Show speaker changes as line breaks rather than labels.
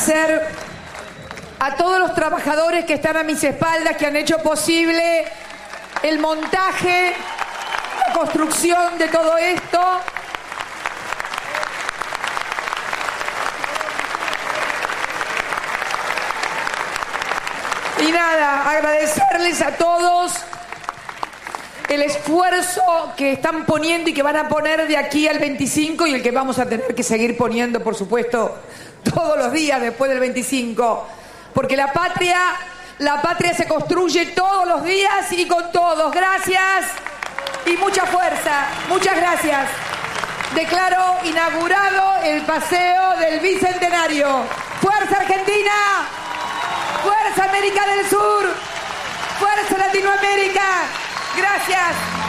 agradecer a todos los trabajadores que están a mis espaldas, que han hecho posible el montaje, la construcción de todo esto. Y nada, agradecerles a todos el esfuerzo que están poniendo y que van a poner de aquí al 25 y el que vamos a tener que seguir poniendo, por supuesto, todos los días después del 25. Porque la patria se construye todos los días y con todos. Gracias y mucha fuerza. Muchas gracias. Declaro inaugurado el paseo del Bicentenario. ¡Fuerza Argentina! ¡Fuerza América del Sur! ¡Fuerza Latinoamérica! Gracias.